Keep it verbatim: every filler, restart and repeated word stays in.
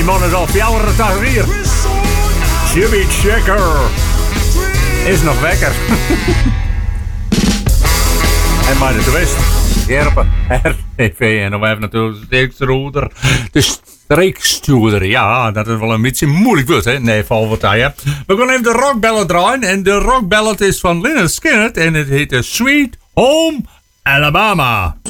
die man is al fjouwerentag weer. Chubby Checker is nog wekker. En maar de West, Gerpen, R T V en dan hebben we natuurlijk de streeksroeder. De streekstuurder, ja, dat is wel een beetje moeilijk wordt, hè? Nee, val wat hij hebt. We gaan even de rockballad draaien en de rockballad is van Lynyrd Skynyrd en het heet Sweet Home Alabama.